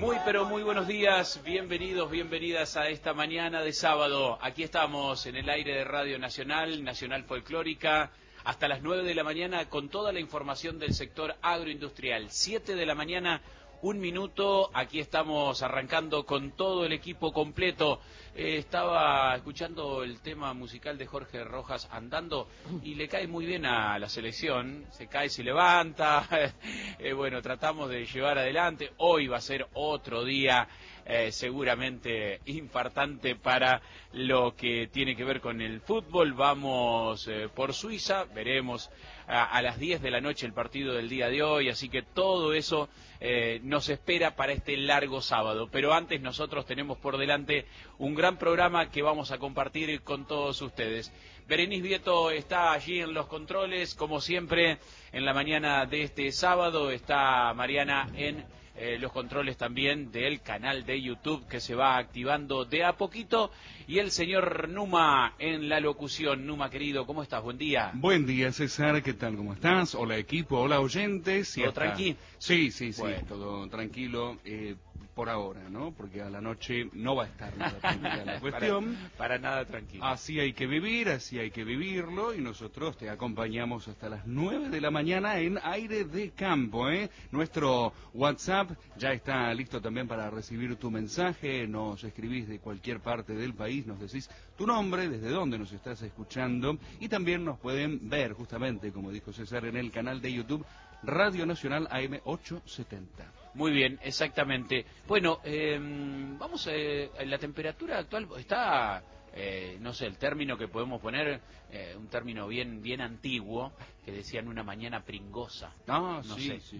Muy pero muy buenos días, bienvenidos, bienvenidas a esta mañana de sábado. Aquí estamos en el aire de Radio Nacional, Nacional Folclórica, hasta las 9 de la mañana con toda la información del sector agroindustrial. 7 de la mañana, 1 minuto, aquí estamos arrancando con todo el equipo completo. Estaba escuchando el tema musical de Jorge Rojas, Andando, y le cae muy bien a la selección, se cae, se levanta, bueno, tratamos de llevar adelante. Hoy va a ser otro día seguramente infartante para lo que tiene que ver con el fútbol. Vamos por Suiza, veremos a las 10 de la noche el partido del día de hoy, así que todo eso nos espera para este largo sábado. Pero antes nosotros tenemos por delante un gran programa que vamos a compartir con todos ustedes. Berenice Vieto está allí en los controles, como siempre, en la mañana de este sábado. Está Mariana en los controles también del canal de YouTube que se va activando de a poquito, y el señor Numa en la locución. Numa, querido, ¿cómo estás? Buen día. Buen día, César, ¿qué tal? ¿Cómo estás? Hola, equipo, hola, oyentes. ¿Todo tranquilo? Sí, Bueno. todo tranquilo, por ahora, ¿no? Porque a la noche no va a estar nada tranquila la cuestión. Para nada tranquilo. Así hay que vivir, así hay que vivirlo, y nosotros te acompañamos hasta las 9 de la mañana en Aire de Campo, ¿eh? Nuestro WhatsApp ya está listo también para recibir tu mensaje. Nos escribís de cualquier parte del país, nos decís tu nombre, desde dónde nos estás escuchando, y también nos pueden ver, justamente, como dijo César, en el canal de YouTube Radio Nacional AM 870. Muy bien, exactamente. Bueno, vamos, la temperatura actual está, no sé, el término que podemos poner, un término bien antiguo, que decían una mañana pringosa. Ah, no sí, sé. sí.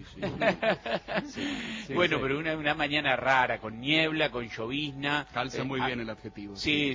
Bueno, sí. pero una mañana rara, con niebla, con llovizna. Calza muy bien el adjetivo. Sí.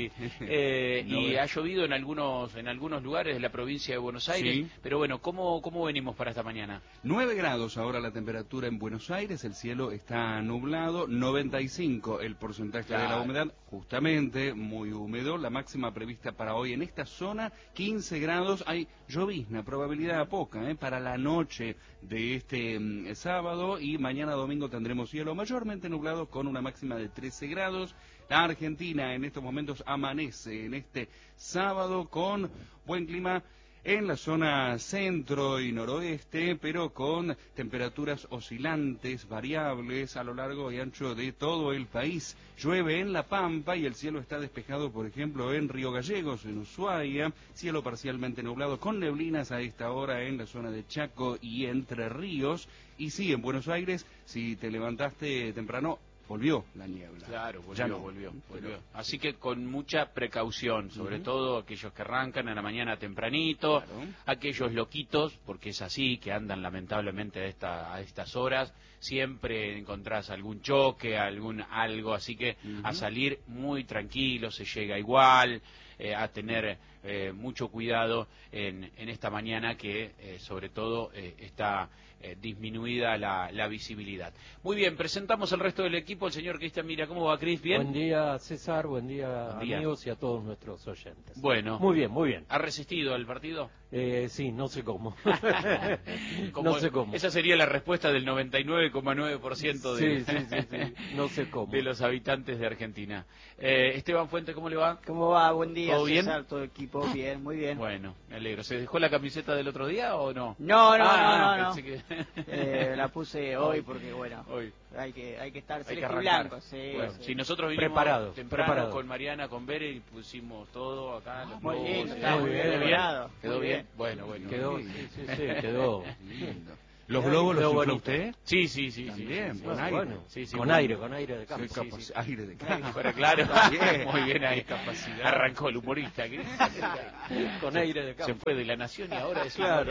Y No, ha llovido en algunos lugares de la provincia de Buenos Aires. Sí. Pero bueno, ¿cómo venimos para esta mañana? 9 grados ahora la temperatura en Buenos Aires, el cielo está nublado, 95 el porcentaje de la humedad, justamente muy húmedo. La máxima prevista para hoy en esta zona, 15 grados, hay llovizna, probabilidad poca, para la noche de este sábado, y mañana domingo tendremos cielo mayormente nublado con una máxima de 13 grados. La Argentina en estos momentos amanece en este sábado con buen clima en la zona centro y noroeste, pero con temperaturas oscilantes, variables a lo largo y ancho de todo el país. Llueve en La Pampa y el cielo está despejado, por ejemplo, en Río Gallegos, en Ushuaia, cielo parcialmente nublado con neblinas a esta hora en la zona de Chaco y Entre Ríos. Y sí, en Buenos Aires, si te levantaste temprano, volvió la niebla. Claro, volvió. Pero... Así que con mucha precaución, sobre todo aquellos que arrancan a la mañana tempranito, aquellos loquitos, porque es así, que andan lamentablemente a estas horas, siempre encontrás algún choque, algo, así que a salir muy tranquilo, se llega igual, a tener mucho cuidado en esta mañana que sobre todo está disminuida la visibilidad. Muy bien, presentamos el resto del equipo. El señor Cristian Mira, ¿cómo va, Cris? ¿Bien? Buen día, César, buen día, amigos, y a todos nuestros oyentes. Bueno. Muy bien. ¿Ha resistido al partido? Sí, no sé cómo. No sé cómo. Esa sería la respuesta del 99,9% Sí, no sé cómo. de los habitantes de Argentina. Esteban Fuente, ¿cómo le va? ¿Cómo va? Buen día, ¿Todo bien? César, todo el equipo, bien, muy bien. Bueno, me alegro. ¿Se dejó la camiseta del otro día o no? No. Pensé que... la puse hoy porque, bueno, hoy. hay que estar Hay que celeste y arrancar. blanco. Sí, bueno, sí. si nosotros vinimos temprano preparado. con Mariana, con Bere, y pusimos todo acá. Los Muy globos, lindo, está muy bien elaborado. ¿Quedó bien? Bueno. Quedó lindo. ¿Los globos los infló usted? Sí. También, con aire. aire. Con aire de campo. Aire de campo. Pero claro, muy bien ahí. Capacidad. Arrancó el humorista. Con aire de campo. Se fue de La Nación y ahora es claro.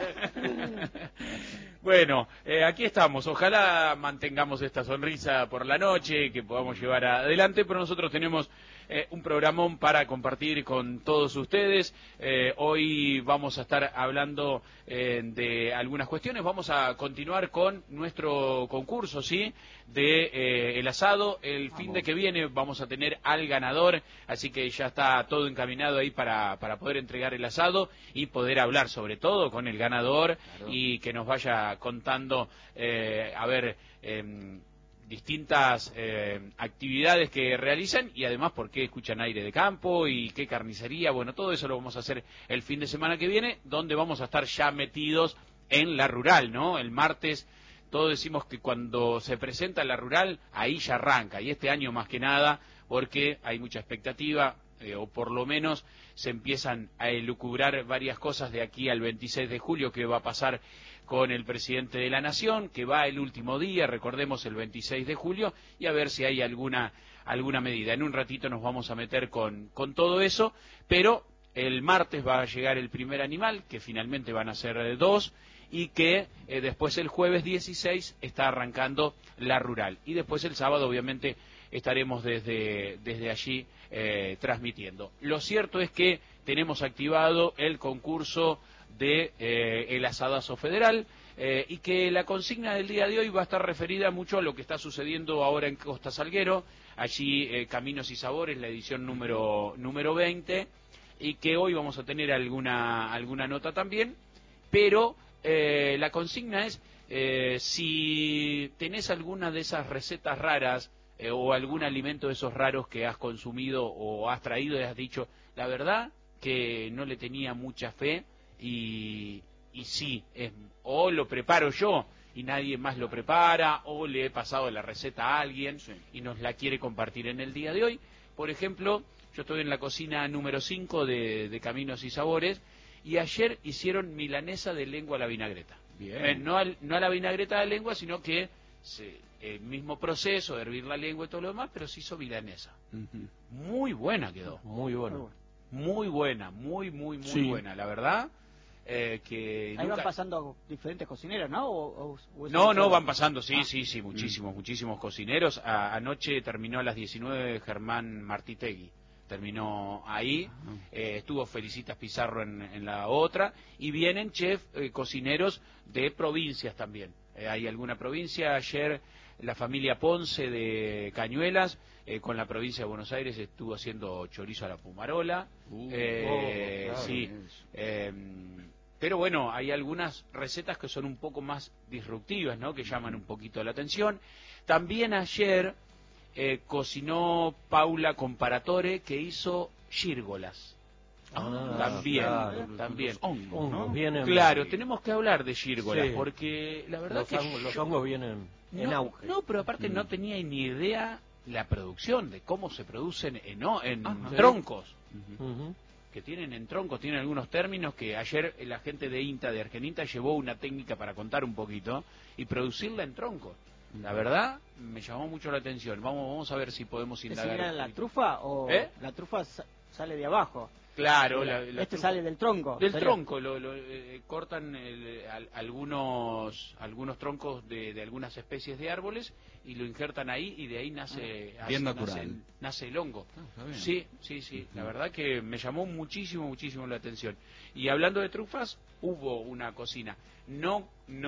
Bueno, aquí estamos. Ojalá mantengamos esta sonrisa por la noche, que podamos llevar adelante, pero nosotros tenemos un programón para compartir con todos ustedes. Hoy vamos a estar hablando de algunas cuestiones. Vamos a continuar con nuestro concurso, ¿sí? De el asado. El fin de que viene vamos a tener al ganador, así que ya está todo encaminado ahí para poder entregar el asado y poder hablar sobre todo con el ganador, y que nos vaya contando, distintas actividades que realizan y además por qué escuchan Aire de Campo y qué carnicería. Bueno, todo eso lo vamos a hacer el fin de semana que viene, donde vamos a estar ya metidos en la rural, ¿no? El martes, todos decimos que cuando se presenta la rural, ahí ya arranca, y este año más que nada, porque hay mucha expectativa, o por lo menos se empiezan a elucubrar varias cosas de aquí al 26 de julio que va a pasar con el presidente de la Nación, que va el último día, recordemos el 26 de julio, y a ver si hay alguna medida. En un ratito nos vamos a meter con todo eso, pero el martes va a llegar el primer animal, que finalmente van a ser 2, y que después el jueves 16 está arrancando la rural. Y después el sábado, obviamente, estaremos desde allí transmitiendo. Lo cierto es que tenemos activado el concurso de el asadazo federal y que la consigna del día de hoy va a estar referida mucho a lo que está sucediendo ahora en Costa Salguero, allí Caminos y Sabores, la edición número 20, y que hoy vamos a tener alguna nota también, pero la consigna es si tenés alguna de esas recetas raras o algún alimento de esos raros que has consumido o has traído y has dicho, la verdad que no le tenía mucha fe y sí, o lo preparo yo y nadie más lo prepara, o le he pasado la receta a alguien y nos la quiere compartir en el día de hoy. Por ejemplo, yo estoy en la cocina número 5 de Caminos y Sabores, y ayer hicieron milanesa de lengua a la vinagreta. Bien. No a la vinagreta de lengua, sino que el mismo proceso de hervir la lengua y todo lo demás, pero se hizo milanesa. Muy buena quedó. Muy buena. Muy buena, muy buena, la verdad. Que ahí van pasando diferentes cocineros, ¿no? No, van pasando, sí, muchísimos cocineros. Anoche terminó a las 19 Germán Martitegui. Terminó ahí, estuvo Felicitas Pizarro en la otra, y vienen cocineros de provincias también. Hay alguna provincia, ayer la familia Ponce de Cañuelas, con la provincia de Buenos Aires estuvo haciendo chorizo a la pumarola, claro, sí, pero bueno, hay algunas recetas que son un poco más disruptivas, ¿no? Que llaman un poquito la atención. También ayer cocinó Paula Comparatore, que hizo gírgolas. También. Los hongos, ¿no? Claro, tenemos que hablar de gírgolas, porque la verdad los hongos vienen en auge. No, pero aparte no tenía ni idea la producción, de cómo se producen en troncos. Que tienen en troncos, tienen algunos términos que ayer la gente de INTA, de Argeninta, llevó una técnica para contar un poquito y producirla en troncos. La verdad, me llamó mucho la atención. Vamos a ver si podemos indagar. ¿Es la trufa o la trufa sale de abajo? Claro, la trufa sale del tronco. Del tronco, cortan algunos troncos de algunas especies de árboles y lo injertan ahí y de ahí nace el hongo. Sí, la verdad que me llamó muchísimo la atención. Y hablando de trufas, hubo una cocina, no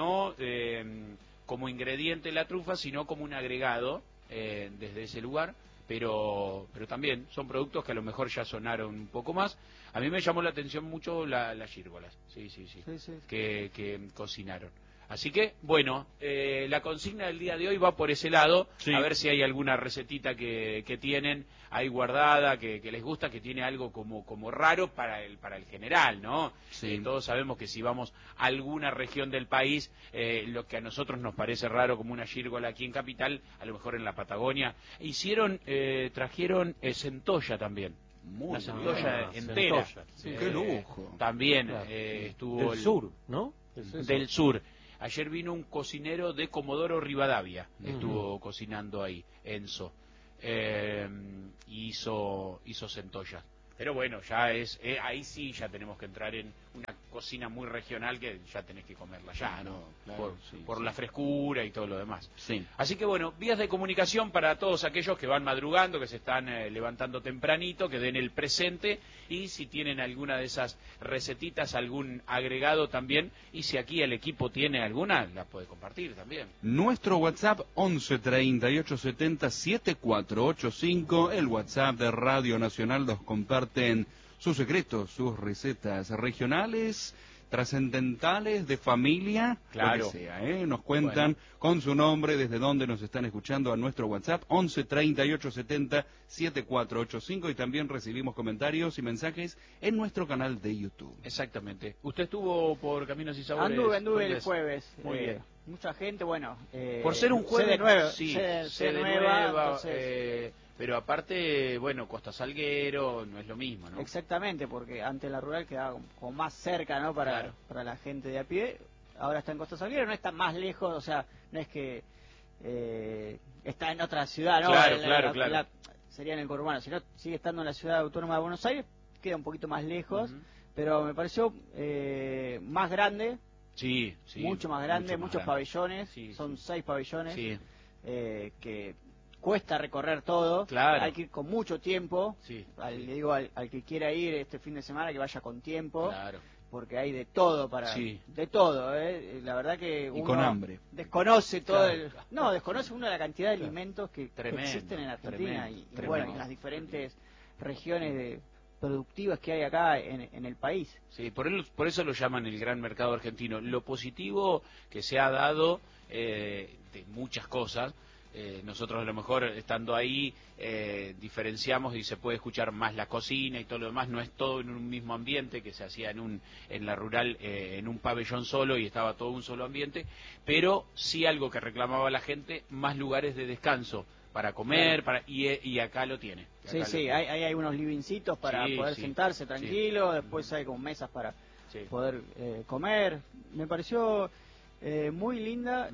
como ingrediente la trufa, sino como un agregado desde ese lugar, pero también son productos que a lo mejor ya sonaron un poco más. A mí me llamó la atención mucho las gírgolas, sí. Que cocinaron. Así que, bueno, la consigna del día de hoy va por ese lado, a ver si hay alguna recetita que tienen ahí guardada, que les gusta, que tiene algo como raro para el general, ¿no? Todos sabemos que si vamos a alguna región del país, lo que a nosotros nos parece raro como una gírgola aquí en Capital, a lo mejor en la Patagonia, trajeron centolla también. Una centolla entera. Qué lujo. También estuvo... Del sur, ¿no? Del sur. Ayer vino un cocinero de Comodoro Rivadavia, estuvo cocinando ahí, Enzo, y hizo centollas. Pero bueno, ya ahí sí ya tenemos que entrar en una cocina muy regional que ya tenés que comerla ya, ¿no? Claro, por la frescura y todo lo demás. Así que bueno, vías de comunicación para todos aquellos que van madrugando, que se están levantando tempranito, que den el presente, y si tienen alguna de esas recetitas, algún agregado también, y si aquí el equipo tiene alguna, la puede compartir también. Nuestro WhatsApp 11 38 70 7485, el WhatsApp de Radio Nacional, nos comparten sus secretos, sus recetas regionales, trascendentales, de familia, claro, lo que sea, nos cuentan con su nombre, desde dónde nos están escuchando a nuestro WhatsApp, 11 38 70 7485, y también recibimos comentarios y mensajes en nuestro canal de YouTube. Exactamente. ¿Usted estuvo por Caminos y Sabores? Anduve el jueves. Muy bien. Mucha gente, bueno. Por ser un jueves sede nueva, sí, sede nueva, entonces... pero aparte, bueno, Costa Salguero no es lo mismo, ¿no? Exactamente, porque antes la rural quedaba como más cerca, ¿no? Para la gente de a pie. Ahora está en Costa Salguero, no está más lejos, o sea, no es que está en otra ciudad, ¿no? Claro. Sería en el conurbano, sino sigue estando en la ciudad autónoma de Buenos Aires, queda un poquito más lejos, pero me pareció más grande. Sí, mucho más grande, muchos pabellones, son 6 pabellones, que cuesta recorrer todo, hay que ir con mucho tiempo, le digo al que quiera ir este fin de semana que vaya con tiempo, porque hay de todo de todo, la verdad que uno con hambre desconoce todo desconoce uno la cantidad de alimentos que existen en Argentina y bueno, en las diferentes regiones productivas que hay acá en el país. Sí, por eso lo llaman el gran mercado argentino. Lo positivo que se ha dado de muchas cosas, nosotros a lo mejor estando ahí diferenciamos y se puede escuchar más la cocina y todo lo demás, no es todo en un mismo ambiente que se hacía en la rural, en un pabellón solo y estaba todo un solo ambiente, pero sí algo que reclamaba la gente, más lugares de descanso para comer, y acá lo tiene. Hay unos livingcitos para poder sentarse tranquilo, después hay como mesas para poder comer. Me pareció muy linda,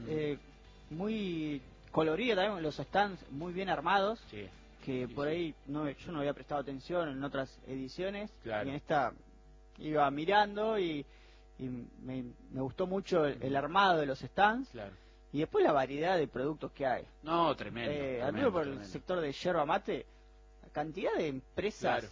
muy colorida también, los stands muy bien armados, que por ahí yo no había prestado atención en otras ediciones, y en esta iba mirando y me gustó mucho el armado de los stands. Y después la variedad de productos que hay. No, tremendo. Por el sector de yerba mate, la cantidad de empresas,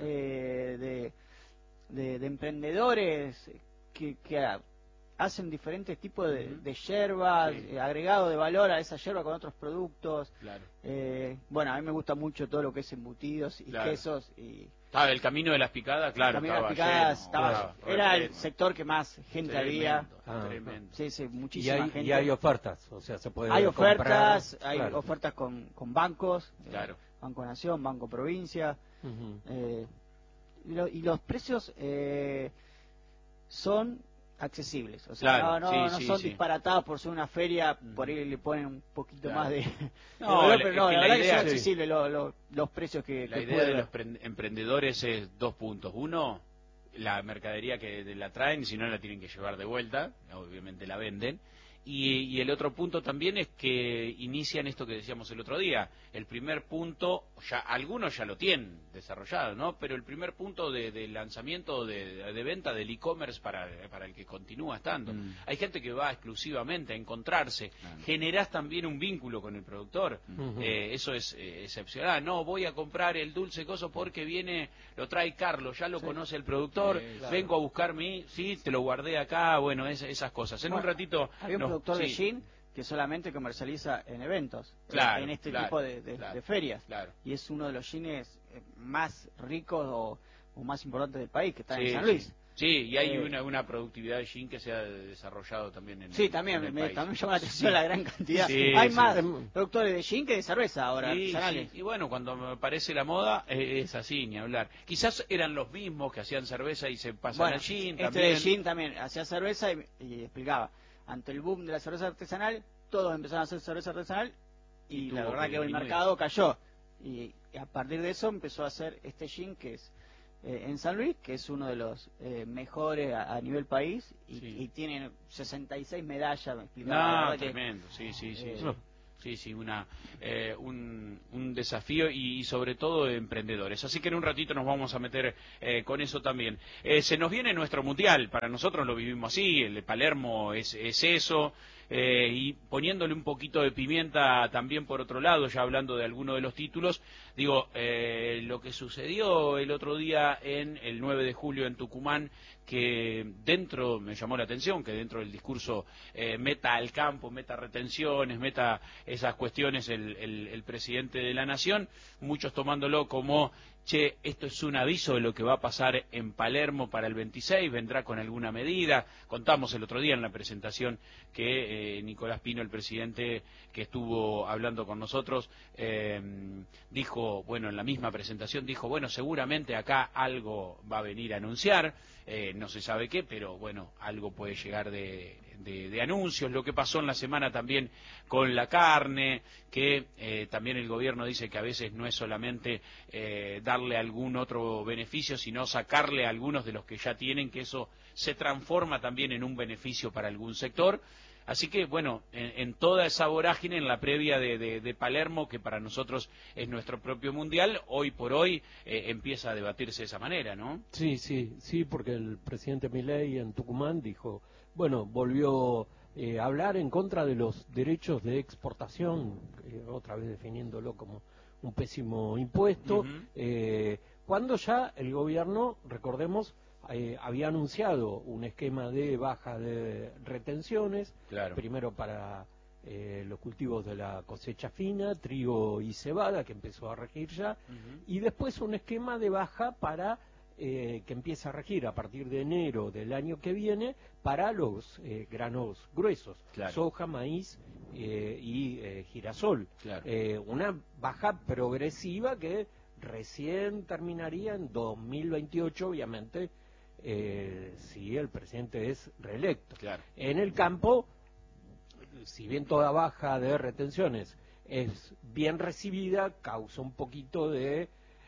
de emprendedores que hacen diferentes tipos de yerba, agregado de valor a esa yerba con otros productos. Bueno, a mí me gusta mucho todo lo que es embutidos y quesos y... el Camino de las Picadas, el Camino de las Picadas era el sector que más gente había. Tremendo. Muchísima gente. Y hay ofertas, o sea, se puede hay comprar, ofertas, hay ofertas con bancos, Banco Nación, Banco Provincia, y los precios son accesibles, o sea, no son disparatados por ser una feria, por ahí le ponen un poquito más de valor, pero la verdad que son accesibles los precios que la idea de los emprendedores es 2 puntos. Uno, la mercadería que la traen, si no la tienen que llevar de vuelta, obviamente la venden. Y el otro punto también es que inician esto que decíamos el otro día. El primer punto, algunos ya lo tienen desarrollado, ¿no? Pero el primer punto de lanzamiento de venta del e-commerce para el que continúa estando. Hay gente que va exclusivamente a encontrarse. Generás también un vínculo con el productor. Eso es excepcional. No, voy a comprar el dulce coso porque lo trae Carlos, ya lo conoce el productor, vengo a buscar te lo guardé acá, bueno, esas cosas. En un ratito... productor de gin que solamente comercializa en eventos, en este tipo de ferias, y es uno de los gines más ricos o más importantes del país, que está en San Luis. Y hay una productividad de gin que se ha desarrollado también en también en el país. También llama la atención la gran cantidad. Hay más productores de gin que de cerveza ahora. Y bueno, cuando me parece la moda es así, ni hablar. Quizás eran los mismos que hacían cerveza y se pasan al gin. De gin también hacía cerveza y explicaba. Ante el boom de la cerveza artesanal, todos empezaron a hacer cerveza artesanal y la verdad que el mercado cayó. Y a partir de eso empezó a hacer este gin que es en San Luis, que es uno de los mejores a nivel país y tiene 66 medallas, me explicaba. Tremendo, un desafío y sobre todo de emprendedores. Así que en un ratito nos vamos a meter con eso también. Se nos viene nuestro mundial, para nosotros lo vivimos así, el de Palermo es eso, y poniéndole un poquito de pimienta también por otro lado, ya hablando de alguno de los títulos, digo, lo que sucedió el otro día en el 9 de julio en Tucumán, que me llamó la atención, que dentro del discurso meta al campo, meta retenciones, meta esas cuestiones el presidente de la Nación, muchos tomándolo como che, esto es un aviso de lo que va a pasar en Palermo para el 26, vendrá con alguna medida. Contamos el otro día en la presentación que Nicolás Pino, el presidente que estuvo hablando con nosotros, dijo, bueno, en la misma presentación dijo, bueno, seguramente acá algo va a venir a anunciar, no se sabe qué, pero bueno, algo puede llegar de anuncios. Lo que pasó en la semana también con la carne, que también el gobierno dice que a veces no es solamente darle algún otro beneficio, sino sacarle a algunos de los que ya tienen, que eso se transforma también en un beneficio para algún sector. Así que, bueno, en toda esa vorágine, en la previa de Palermo, que para nosotros es nuestro propio mundial, hoy por hoy empieza a debatirse de esa manera, ¿no? Sí, porque el presidente Milei en Tucumán dijo, bueno, volvió a hablar en contra de los derechos de exportación, otra vez definiéndolo como un pésimo impuesto, cuando ya el gobierno, recordemos, había anunciado un esquema de baja de retenciones, claro, primero para los cultivos de la cosecha fina, trigo y cebada, que empezó a regir ya, y después un esquema de baja para que empieza a regir a partir de enero del año que viene para los granos gruesos, claro, soja, maíz y girasol. Claro. Una baja progresiva que recién terminaría en 2028, obviamente, si el presidente es reelecto. Claro. En el campo, si bien toda baja de retenciones es bien recibida, causa un poquito de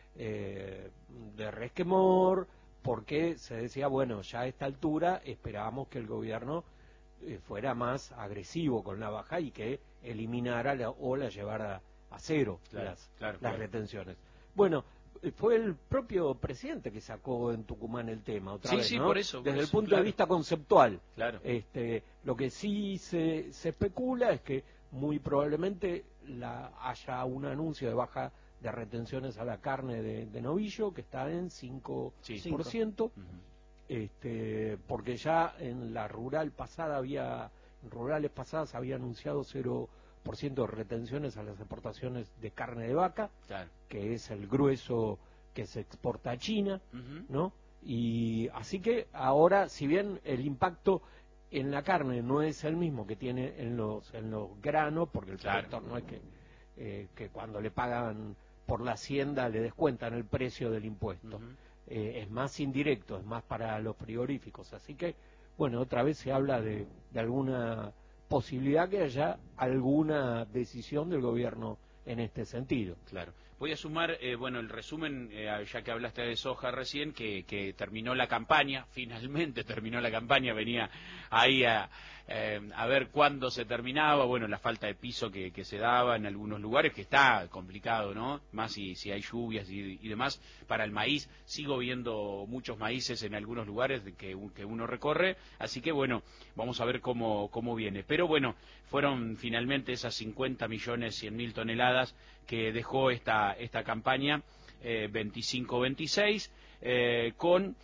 resquemor, porque se decía, bueno, ya a esta altura esperábamos que el gobierno fuera más agresivo con la baja y que eliminara o la llevara a cero, claro, las retenciones. Bueno, fue el propio presidente que sacó en Tucumán el tema otra vez, ¿no? Por eso, desde el punto, claro, de vista conceptual. Claro. Lo que sí se especula es que muy probablemente haya un anuncio de baja de retenciones a la carne de novillo, que está en 5%, porque ya en la rurales pasadas había anunciado 0% de retenciones a las exportaciones de carne de vaca, claro, que es el grueso que se exporta a China, ¿no? Y así que ahora, si bien el impacto en la carne no es el mismo que tiene en los granos, porque el productor, claro, no es que cuando le pagan por la hacienda le descuentan el precio del impuesto, es más indirecto, es más para los frigoríficos, así que, bueno, otra vez se habla de alguna posibilidad que haya alguna decisión del gobierno en este sentido. Claro. Voy a sumar, bueno, el resumen, ya que hablaste de soja recién, que terminó la campaña, finalmente terminó la campaña, venía ahí a ver cuándo se terminaba, bueno, la falta de piso que se daba en algunos lugares, que está complicado, ¿no? Más si hay lluvias y demás. Para el maíz, sigo viendo muchos maíces en algunos lugares que uno recorre, así que bueno, vamos a ver cómo viene. Pero bueno, fueron finalmente esas 50.100.000 toneladas que dejó esta campaña 25-26, con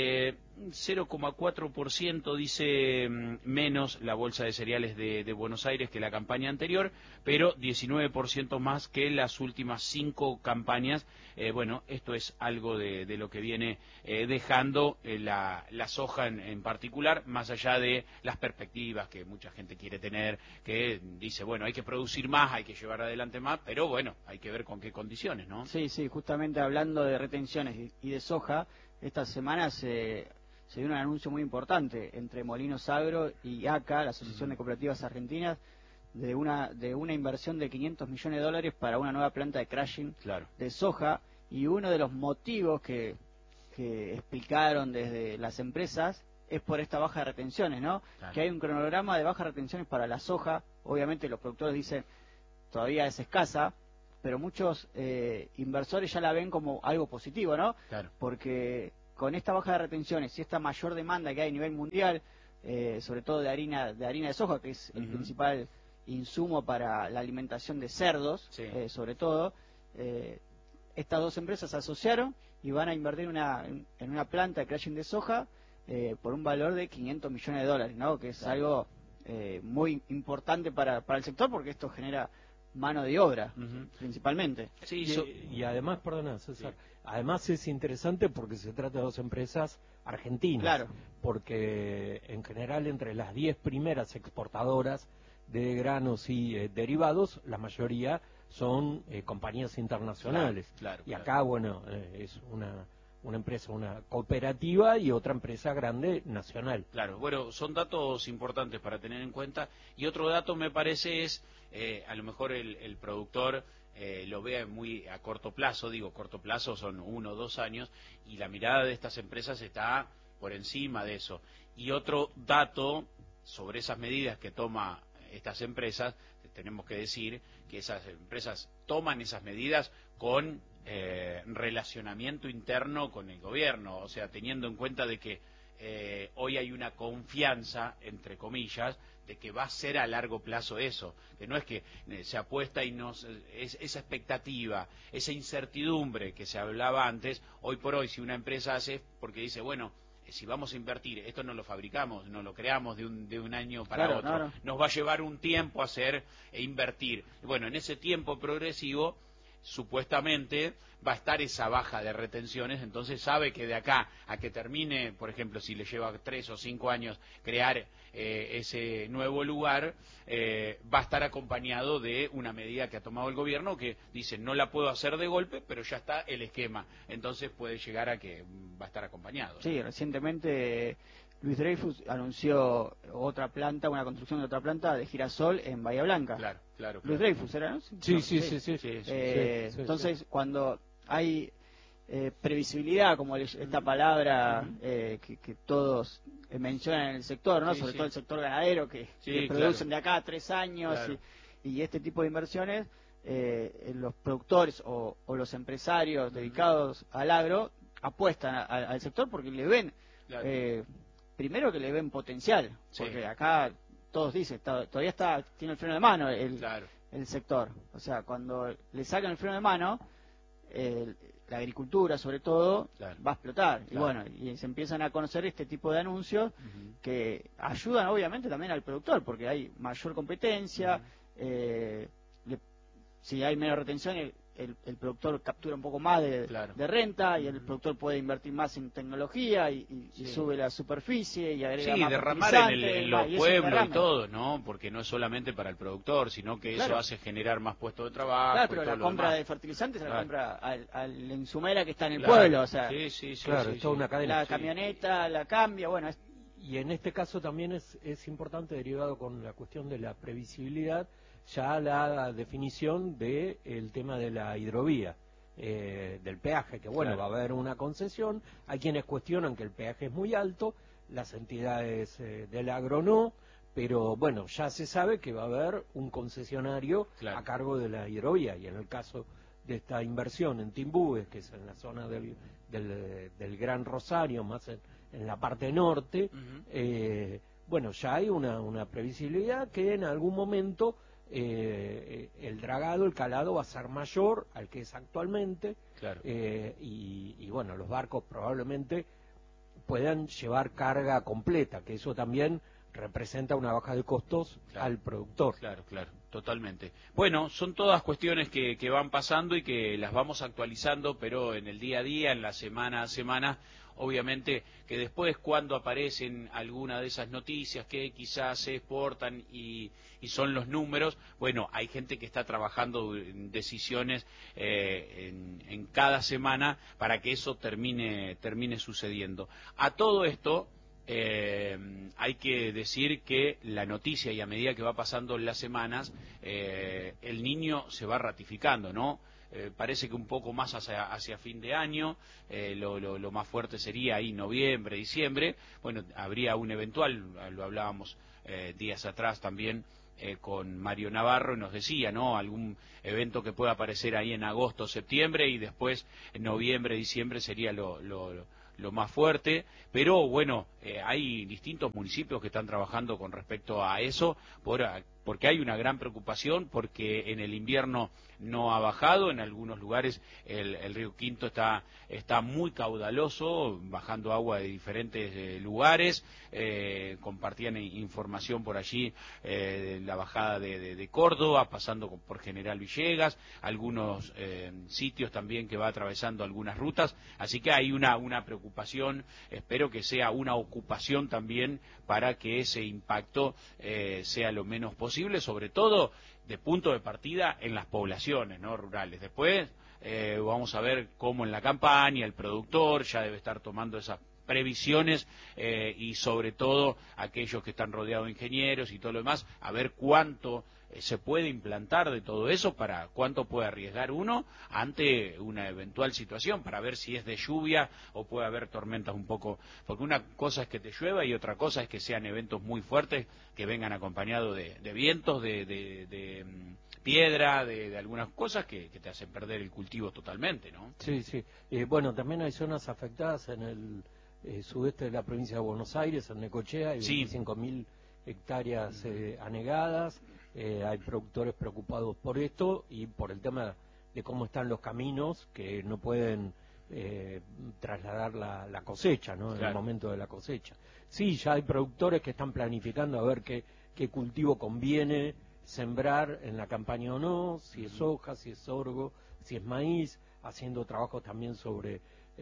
0,4% dice menos la bolsa de cereales de Buenos Aires que la campaña anterior, pero 19% más que las últimas 5 campañas. Bueno, esto es algo de lo que viene dejando la soja en particular, más allá de las perspectivas que mucha gente quiere tener, que dice, bueno, hay que producir más, hay que llevar adelante más, pero bueno, hay que ver con qué condiciones, ¿no? Sí, justamente hablando de retenciones y de soja, esta semana se dio un anuncio muy importante entre Molinos Agro y ACA, la Asociación de Cooperativas Argentinas, de una inversión de $500 millones para una nueva planta de crushing, claro, de soja, y uno de los motivos que explicaron desde las empresas es por esta baja de retenciones, ¿no? Claro. Que hay un cronograma de baja de retenciones para la soja. Obviamente los productores dicen todavía es escasa, pero muchos inversores ya la ven como algo positivo, ¿no? Claro. Porque con esta baja de retenciones y esta mayor demanda que hay a nivel mundial, sobre todo de harina de soja, que es el principal insumo para la alimentación de cerdos, sí, sobre todo, estas dos empresas se asociaron y van a invertir en una planta de crushing de soja por un valor de $500 millones, ¿no? Que es, claro, algo muy importante para el sector, porque esto genera mano de obra, principalmente. Sí, y además, perdona, César, además es interesante porque se trata de dos empresas argentinas. Claro. Porque en general entre las 10 primeras exportadoras de granos y derivados, la mayoría son compañías internacionales. Y acá, bueno, es una empresa, una cooperativa y otra empresa grande nacional. Claro, bueno, son datos importantes para tener en cuenta. Y otro dato me parece es, a lo mejor el productor lo vea muy a corto plazo, digo corto plazo son 1 o 2 años, y la mirada de estas empresas está por encima de eso. Y otro dato sobre esas medidas que toma estas empresas, tenemos que decir que esas empresas toman esas medidas con relacionamiento interno con el gobierno, o sea, teniendo en cuenta de que hoy hay una confianza, entre comillas, de que va a ser a largo plazo eso, que no es que se apuesta y esa expectativa, esa incertidumbre que se hablaba antes, hoy por hoy si una empresa hace, porque dice, bueno, si vamos a invertir, esto no lo fabricamos, no lo creamos de un año para otro, nos va a llevar un tiempo hacer e invertir. Bueno, en ese tiempo progresivo supuestamente va a estar esa baja de retenciones, entonces sabe que de acá a que termine, por ejemplo, si le lleva 3 o 5 años crear ese nuevo lugar, va a estar acompañado de una medida que ha tomado el gobierno que dice no la puedo hacer de golpe, pero ya está el esquema, entonces puede llegar a que va a estar acompañado. Sí, recientemente Luis Dreyfus anunció otra planta, una construcción de otra planta de girasol en Bahía Blanca. Claro. Luis Dreyfus era, ¿no? Sí. Entonces, cuando hay previsibilidad, como esta palabra que todos mencionan en el sector, ¿no? Sobre todo el sector ganadero, que producen de acá a 3 años y este tipo de inversiones, los productores o los empresarios dedicados al agro apuestan al sector porque le ven... primero que le ven potencial, porque acá todos dicen, todavía tiene el freno de mano el sector. O sea, cuando le sacan el freno de mano, la agricultura sobre todo va a explotar. Y bueno, y se empiezan a conocer este tipo de anuncios que ayudan obviamente también al productor, porque hay mayor competencia, si hay menos retención, el productor captura un poco más de renta y el productor puede invertir más en tecnología y sube la superficie y agrega más derramar en los pueblos y todo, ¿no? Porque no es solamente para el productor, sino que eso hace generar más puestos de trabajo. Claro, pero la compra de fertilizantes se la compra al insumera que está en el pueblo, o sea, claro, es toda una cadena. La camioneta la cambia, bueno. Y en este caso también es importante, derivado con la cuestión de la previsibilidad, ya la definición del tema de la hidrovía, del peaje, que bueno, va a haber una concesión. Hay quienes cuestionan que el peaje es muy alto, las entidades del agro no, pero bueno, ya se sabe que va a haber un concesionario a cargo de la hidrovía, y en el caso de esta inversión en Timbúes, que es en la zona del Gran Rosario, más en la parte norte, bueno, ya hay una previsibilidad que en algún momento el dragado, el calado va a ser mayor al que es actualmente, y bueno, los barcos probablemente puedan llevar carga completa, que eso también representa una baja de costos al productor. Claro, totalmente. Bueno, son todas cuestiones que van pasando y que las vamos actualizando, pero en el día a día, en la semana a semana, obviamente que después cuando aparecen alguna de esas noticias que quizás se exportan y son los números, bueno, hay gente que está trabajando en decisiones en cada semana para que eso termine sucediendo. A todo esto hay que decir que la noticia, y a medida que va pasando las semanas, el niño se va ratificando, ¿no? Parece que un poco más hacia fin de año, lo más fuerte sería ahí noviembre, diciembre. Bueno, habría un eventual, lo hablábamos días atrás también con Mario Navarro, y nos decía, ¿no? Algún evento que pueda aparecer ahí en agosto, septiembre, y después en noviembre, diciembre sería lo más fuerte, pero bueno, hay distintos municipios que están trabajando con respecto a eso, porque hay una gran preocupación, porque en el invierno no ha bajado, en algunos lugares el río Quinto está muy caudaloso, bajando agua de diferentes lugares. Compartían información por allí, la bajada de Córdoba, pasando por General Villegas, algunos sitios también que va atravesando algunas rutas, así que hay una preocupación. Espero que sea una ocupación también para que ese impacto sea lo menos posible, sobre todo de punto de partida en las poblaciones, ¿no?, rurales. Después vamos a ver cómo en la campaña el productor ya debe estar tomando esas previsiones, y sobre todo aquellos que están rodeados de ingenieros y todo lo demás, a ver cuánto se puede implantar de todo eso, para cuánto puede arriesgar uno ante una eventual situación, para ver si es de lluvia o puede haber tormentas un poco, porque una cosa es que te llueva y otra cosa es que sean eventos muy fuertes, que vengan acompañados de vientos, de piedra, de algunas cosas que te hacen perder el cultivo totalmente, ¿no? Sí, sí. Bueno, también hay zonas afectadas en el sudeste de la provincia de Buenos Aires, en Necochea, hay 25.000 hectáreas anegadas. Hay productores preocupados por esto y por el tema de cómo están los caminos, que no pueden trasladar la cosecha, ¿no?, en el momento de la cosecha. Sí, ya hay productores que están planificando a ver qué cultivo conviene sembrar en la campaña o no, si es soja, si es sorgo, si es maíz, haciendo trabajos también sobre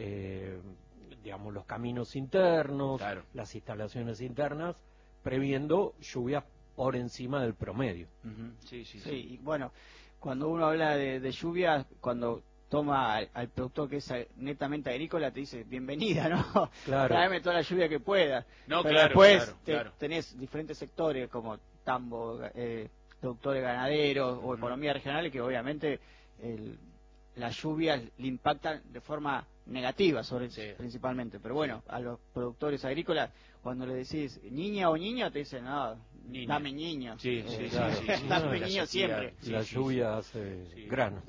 digamos, los caminos internos, las instalaciones internas, previendo lluvias por encima del promedio. Sí, y bueno, cuando uno habla de lluvia, cuando toma al productor que es netamente agrícola, te dice, bienvenida, ¿no? Claro. Tráeme toda la lluvia que pueda. No, pero después tenés diferentes sectores como tambo, productores ganaderos o economías regionales, que obviamente las lluvias le impactan de forma negativa principalmente. Pero bueno, a los productores agrícolas, cuando le decís niña o niño, te dicen, no, dame niño. Dame niño siempre. La lluvia hace grano.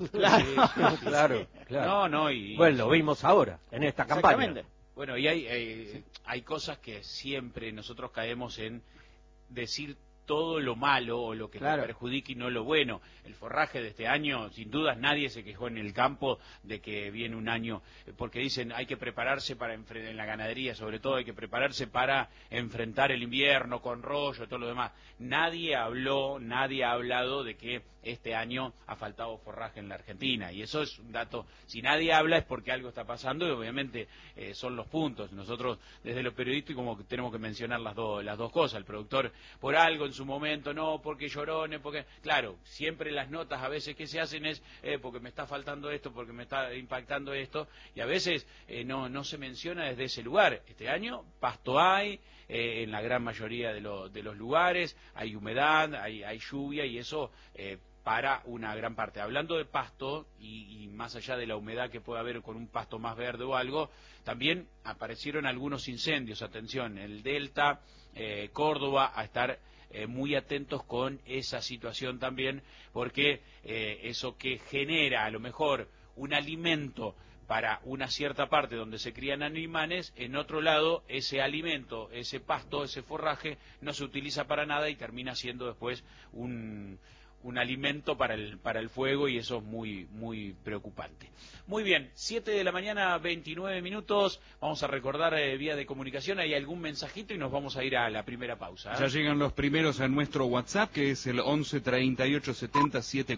Claro. Claro. No, bueno, lo vimos ahora, en esta campaña. Bueno, y hay cosas que siempre nosotros caemos en decir todo lo malo o lo que te perjudique y no lo bueno. El forraje de este año, sin dudas, nadie se quejó en el campo de que viene un año, porque dicen hay que prepararse en la ganadería, sobre todo hay que prepararse para enfrentar el invierno con rollo, todo lo demás. Nadie ha hablado de que este año ha faltado forraje en la Argentina, y eso es un dato. Si nadie habla es porque algo está pasando, y obviamente son los puntos. Nosotros desde lo periodístico como que tenemos que mencionar las dos cosas. El productor por algo en su momento, no, porque llorones, porque... Claro, siempre las notas a veces que se hacen es porque me está faltando esto, porque me está impactando esto, y a veces no se menciona desde ese lugar. Este año pasto hay, en la gran mayoría de los lugares, hay humedad, hay lluvia, y eso... para una gran parte. Hablando de pasto, y más allá de la humedad que puede haber con un pasto más verde o algo, también aparecieron algunos incendios. Atención, el Delta, Córdoba, a estar muy atentos con esa situación también, porque eso que genera a lo mejor un alimento para una cierta parte donde se crían animales, en otro lado ese alimento, ese pasto, ese forraje no se utiliza para nada y termina siendo después un alimento para el fuego, y eso es muy, muy preocupante. Muy bien, 7 de la mañana, 29 minutos. Vamos a recordar vía de comunicación, hay algún mensajito y nos vamos a ir a la primera pausa. Ya llegan los primeros a nuestro WhatsApp, que es el 11 38 70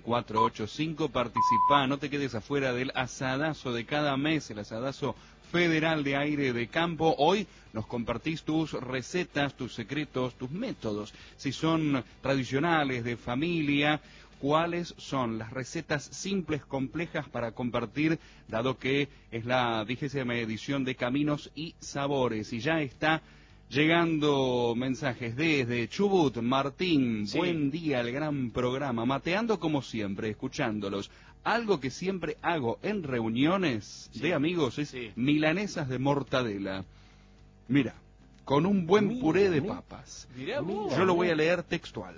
7485. Participá, no te quedes afuera del asadazo de cada mes, el asadazo federal de aire de campo. Hoy nos compartís tus recetas, tus secretos, tus métodos, si son tradicionales, de familia. ¿Cuáles son las recetas simples, complejas para compartir, dado que es la 20ª edición de Caminos y Sabores? Y ya está llegando mensajes desde Chubut. Martín, buen día, el gran programa, mateando como siempre, escuchándolos. Algo que siempre hago en reuniones de amigos es milanesas de mortadela. Mira, con un buen puré de papas. Yo lo voy a leer textual.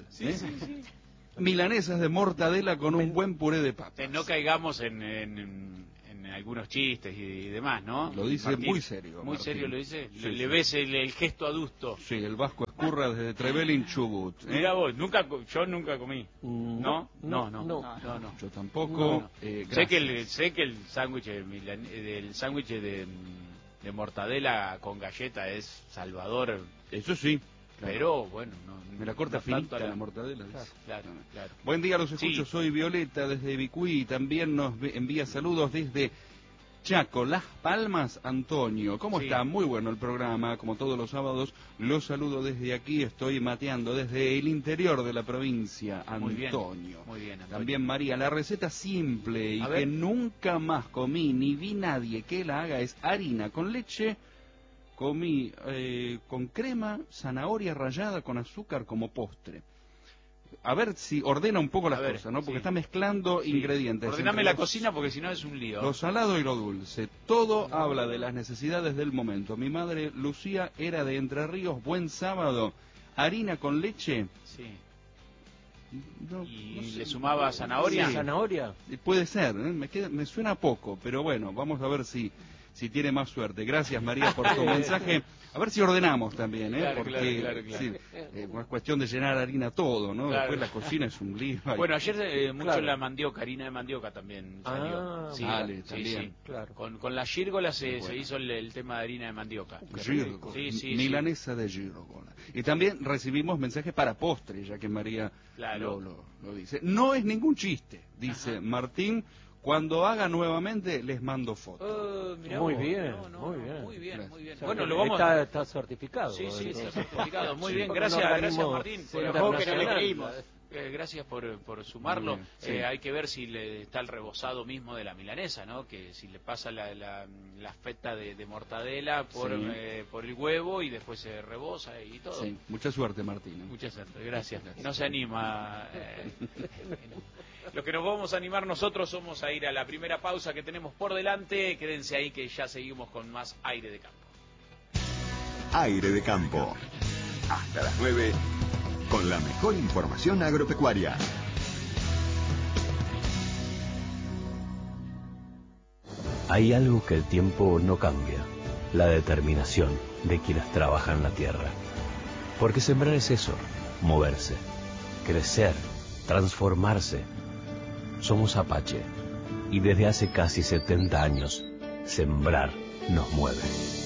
Milanesas de mortadela con un buen puré de papas. No caigamos en algunos chistes y demás, ¿no? Lo dice Martín, muy serio. Muy Martín. serio lo dice. Sí, le ves el gesto adusto. Sí, el Vasco Escurra desde Trevelin, Chubut. Mira vos, yo nunca comí. ¿No? No. Yo tampoco. Sé que el sándwich de mortadela con galleta es salvador. Eso sí. Claro. Pero bueno, me la corta finita la mortadela. Claro. Buen día, los escucho. Sí. Soy Violeta desde Vicuí. También nos envía saludos desde Chaco, Las Palmas, Antonio. ¿Cómo está? Muy bueno el programa, como todos los sábados. Los saludo desde aquí. Estoy mateando desde el interior de la provincia, Antonio. Muy bien, Antonio. También María, la receta simple y que nunca más comí ni vi nadie que la haga es harina con leche. Comí con crema, zanahoria rallada con azúcar como postre. A ver si ordena un poco las cosas, ¿no? Porque está mezclando ingredientes. Ordename la cocina porque si no es un lío. Lo salado y lo dulce. Todo habla de las necesidades del momento. Mi madre, Lucía, era de Entre Ríos. Buen sábado. Harina con leche. Sí. No le sumaba zanahoria. Sí. ¿Zanahoria? Puede ser, ¿eh? Me suena poco, pero bueno, vamos a ver si tiene más suerte. Gracias, María, por tu mensaje. A ver si ordenamos también, ¿eh? Claro, porque claro. Sí, es cuestión de llenar harina todo, ¿no? Claro. Después la cocina es un lío. Bueno, ayer mucho la mandioca, harina de mandioca también salió. Vale, también. Sí. Claro. Con la gírgola se hizo el tema de harina de mandioca. Gírgola. Milanesa de gírgola. Y también recibimos mensajes para postre, ya que María lo dice. No es ningún chiste, dice Martín. Cuando haga nuevamente, les mando fotos. Muy bien. Bueno, lo vamos está certificado. Sí, está certificado. Muy bien, gracias Martín. Por que no le creímos. Gracias por sumarlo. Hay que ver si le está el rebozado mismo de la milanesa, ¿no? Que si le pasa la feta de mortadela por el huevo y después se reboza y todo. Sí, mucha suerte, Martín. Mucha suerte, gracias. No se anima. Lo que nos vamos a animar nosotros somos a ir a la primera pausa que tenemos por delante. Quédense ahí que ya seguimos con más Aire de Campo. Aire de Campo. Hasta las 9 con la mejor información agropecuaria. Hay algo que el tiempo no cambia: la determinación de quienes trabajan la tierra. Porque sembrar es eso, moverse, crecer, transformarse. Somos Apache, y desde hace casi 70 años, sembrar nos mueve.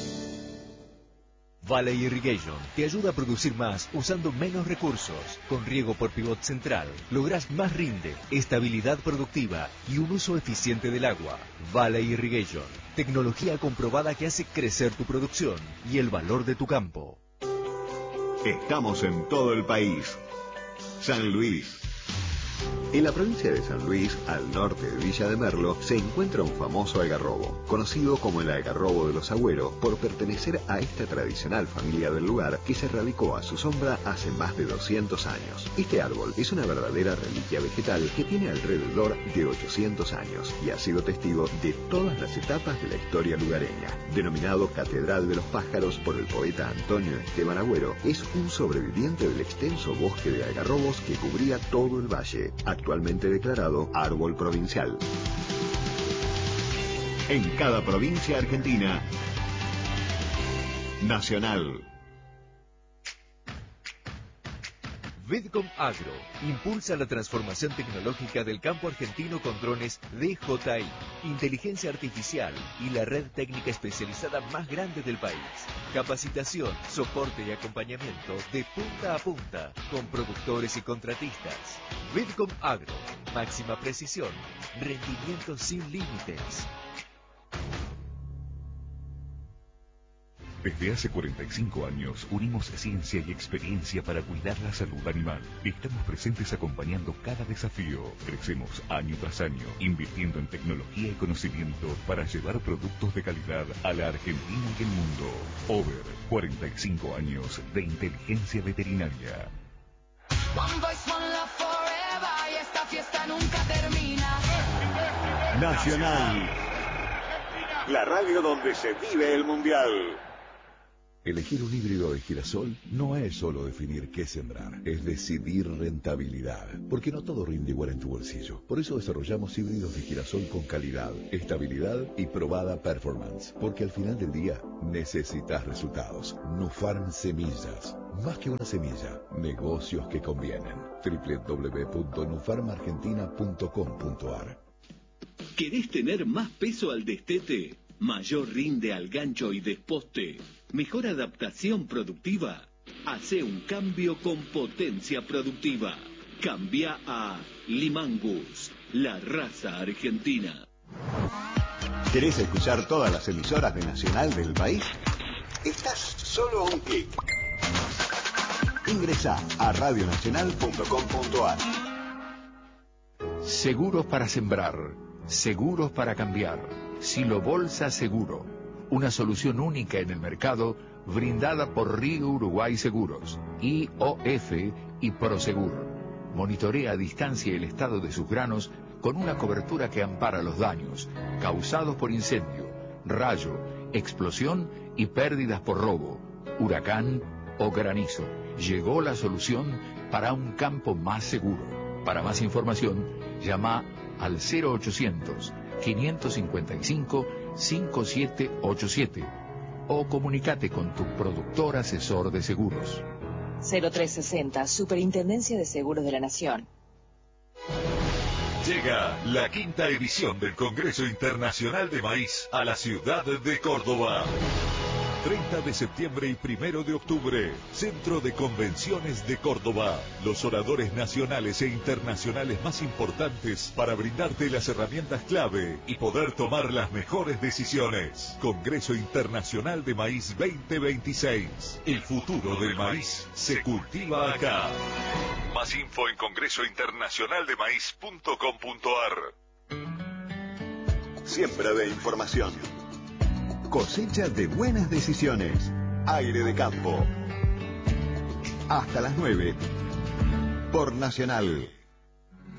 Valley Irrigation te ayuda a producir más usando menos recursos. Con riego por pivot central, lográs más rinde, estabilidad productiva y un uso eficiente del agua. Valley Irrigation, tecnología comprobada que hace crecer tu producción y el valor de tu campo. Estamos en todo el país. San Luis. En la provincia de San Luis, al norte de Villa de Merlo, se encuentra un famoso algarrobo, conocido como el algarrobo de los Agüero, por pertenecer a esta tradicional familia del lugar que se radicó a su sombra hace más de 200 años. Este árbol es una verdadera reliquia vegetal que tiene alrededor de 800 años y ha sido testigo de todas las etapas de la historia lugareña. Denominado Catedral de los Pájaros por el poeta Antonio Esteban Agüero, es un sobreviviente del extenso bosque de algarrobos que cubría todo el valle, actualmente declarado árbol provincial. En cada provincia argentina, nacional. Vidcom Agro impulsa la transformación tecnológica del campo argentino con drones DJI, inteligencia artificial y la red técnica especializada más grande del país. Capacitación, soporte y acompañamiento de punta a punta con productores y contratistas. Vidcom Agro, máxima precisión, rendimiento sin límites. Desde hace 45 años unimos ciencia y experiencia para cuidar la salud animal. Estamos presentes acompañando cada desafío. Crecemos año tras año, invirtiendo en tecnología y conocimiento para llevar productos de calidad a la Argentina y el mundo. Over, 45 años de inteligencia veterinaria. Y esta fiesta nunca termina. Nacional. La radio donde se vive el mundial. Elegir un híbrido de girasol no es solo definir qué sembrar, es decidir rentabilidad, porque no todo rinde igual en tu bolsillo. Por eso desarrollamos híbridos de girasol con calidad, estabilidad y probada performance, porque al final del día necesitas resultados. Nufarm Semillas, más que una semilla, negocios que convienen. www.nufarmargentina.com.ar. ¿Querés tener más peso al destete? ¿Mayor rinde al gancho y desposte? ¿Mejor adaptación productiva? Hace un cambio con potencia productiva. Cambia a Limangus, la raza argentina. ¿Querés escuchar todas las emisoras de Nacional del país? Estás solo a un clic. Ingresá a radionacional.com.ar. Seguros para sembrar, seguros para cambiar. Silo Bolsa Seguro, una solución única en el mercado brindada por Río Uruguay Seguros, IOF y Prosegur. Monitorea a distancia el estado de sus granos con una cobertura que ampara los daños causados por incendio, rayo, explosión y pérdidas por robo, huracán o granizo. Llegó la solución para un campo más seguro. Para más información, llama al 0800-555-5787 o comunícate con tu productor asesor de seguros. 0360, Superintendencia de Seguros de la Nación. Llega la 5ª edición del Congreso Internacional de Maíz a la ciudad de Córdoba. 30 de septiembre y 1 de octubre, Centro de Convenciones de Córdoba. Los oradores nacionales e internacionales más importantes para brindarte las herramientas clave y poder tomar las mejores decisiones. Congreso Internacional de Maíz 2026. El futuro del maíz se cultiva acá. Más info en congresointernacionaldemaiz.com.ar. Siembra de información. Cosecha de buenas decisiones. Aire de campo. Hasta las 9. Por Nacional.